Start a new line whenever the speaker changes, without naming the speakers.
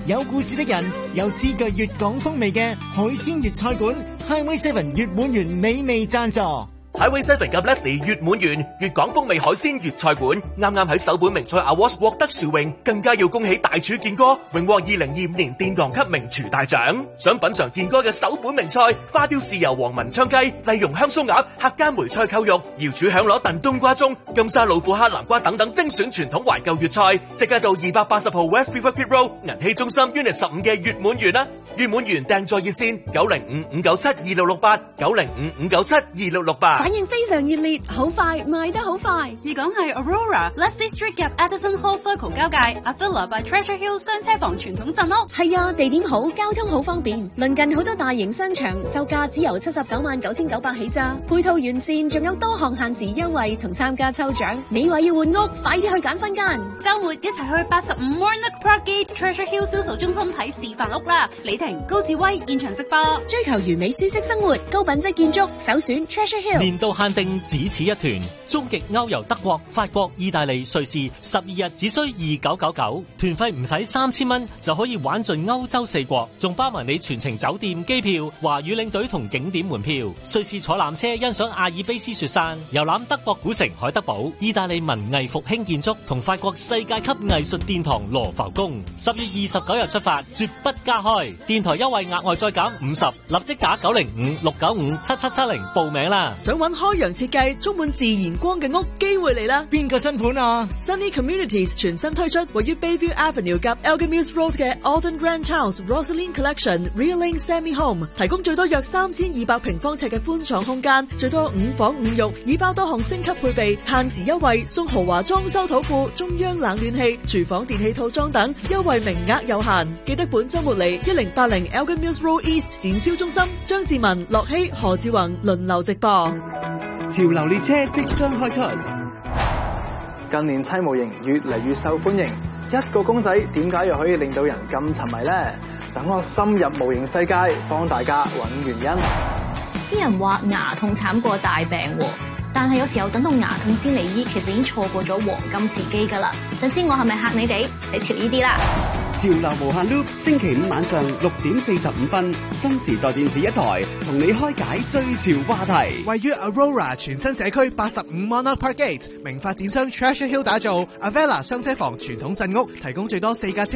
有故事的人，有資具粵港風味嘅海鮮粵菜館 Highway 7粵滿園美味贊助。
Highway 7及 Leslie 粵滿園粵港風味海鮮粵菜館啱啱喺首本名菜 Awards 獲得殊榮，更加要恭喜大廚健哥榮獲2025年殿堂級名廚大獎。想品嘗健哥嘅首本名菜花雕豉油黃文昌雞、麗蓉香酥鴨、客家梅菜扣肉、瑤柱響螺燉冬瓜盅、金沙老虎黑南瓜等等精選傳統懷舊粵菜，即刻到280號 West Beaver Pit Road 銀禧中心 Unit 15嘅粵滿園啦！粵滿園訂座熱線9055972668 9055972668。
反應非常熱烈，好快賣得好快。
而講係 Aurora、Leslie Street 及 Addison Hall Circle 交界 Avila by Treasure Hill 雙車房傳統鎮屋。
係啊，地點好，交通好方便，鄰近好多大型商場，售價只由799900起咋，配套完善，仲有多項限時優惠同參加抽獎。你話要換屋，快啲去揀分間。
週末一齊去85 Warnock Park Gate Treasure Hill 銷售中心睇示範屋啦！李婷、高志威現場直播，
追求完美舒適生活，高品質建築，首選 Treasure Hill。
年度限定只此一團，終極歐遊德國、法國、意大利、瑞士，12日只需2999，團費唔使3000蚊就可以玩盡歐洲4國，仲包埋你全程酒店、機票、華語領隊同景點門票。瑞士坐纜車欣賞阿爾卑斯雪山，遊覽德國古城海德堡、意大利文藝復興建築同法國世界級藝術殿堂羅浮宮。10月29日出發，絕不加開。電台優惠額外再減50，立即打905-695-7770報名啦！
想揾開揚設計充滿自然光嘅屋，機會嚟啦！
邊個新盤啊？
Sunny Communities 全新推出位於 Bayview Avenue 及 Elgin Mills Road 嘅 Alden Grand House Rosaline Collection Real Lane Semi Home， 提供最多約3200平方尺嘅寬敞空間，最多5房5浴，已包多項升級配備，限時優惠送豪華裝修土庫、中央冷暖氣、廚房電器套裝等，優惠名額有限，記得本週末嚟1080 Elgin Mills Road East 展銷中心，張志文、樂希、何志宏輪流直播。
潮流列車即將開出，
近年砌模型越嚟越受歡迎，一個公仔點解又可以令到人咁沉迷呢？等我深入模型世界，幫大家揾原因。
啲人話牙痛慘過大病喎，但係有時候等到牙痛先嚟醫，其實已經錯過咗黃金時機㗎啦。想知我係咪嚇你哋？你潮呢啲啦！
潮流無限 loop， 星期五晚上6點45分，新時代電視一台，同你開解最潮話題。
位於 Aurora 全新社區85 Monarch Park Gate，名發展商 Treasure Hill 打造 Avila 雙車房傳統鎮屋，提供最多4架車。